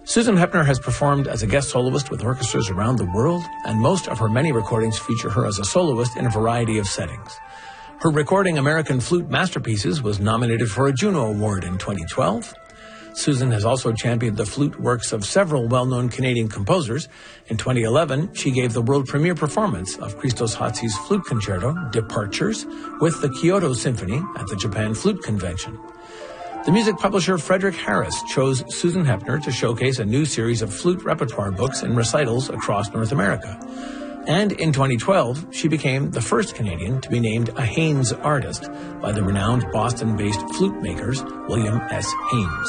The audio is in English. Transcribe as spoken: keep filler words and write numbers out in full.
Susan Hepner has performed as a guest soloist with orchestras around the world, and most of her many recordings feature her as a soloist in a variety of settings. Her recording American Flute Masterpieces was nominated for a Juno Award in twenty twelve. Susan has also championed the flute works of several well-known Canadian composers. In twenty eleven, she gave the world premiere performance of Christos Hatzi's flute concerto, Departures, with the Kyoto Symphony at the Japan Flute Convention. The music publisher Frederick Harris chose Susan Hepner to showcase a new series of flute repertoire books and recitals across North America. And in twenty twelve, she became the first Canadian to be named a Haynes Artist by the renowned Boston-based flute makers William S. Haynes.